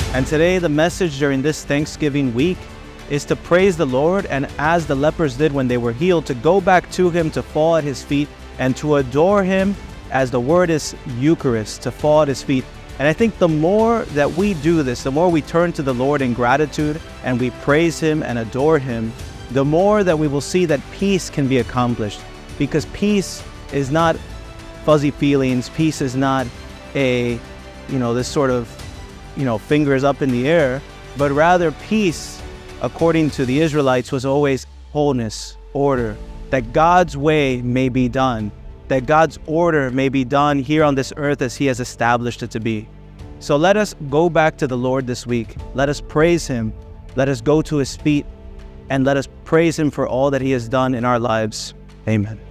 And today, the message during this Thanksgiving week is to praise the Lord, and as the lepers did when they were healed, to go back to Him, to fall at His feet, and to adore Him, as the word is Eucharist, to fall at His feet. And I think the more that we do this, the more we turn to the Lord in gratitude and we praise Him and adore Him, the more that we will see that peace can be accomplished. Because peace is not fuzzy feelings. Peace is not this sort of, fingers up in the air, but rather peace, according to the Israelites, was always wholeness, order, that God's way may be done, that God's order may be done here on this earth as He has established it to be. So let us go back to the Lord this week. Let us praise Him. Let us go to His feet, and let us praise Him for all that He has done in our lives. Amen.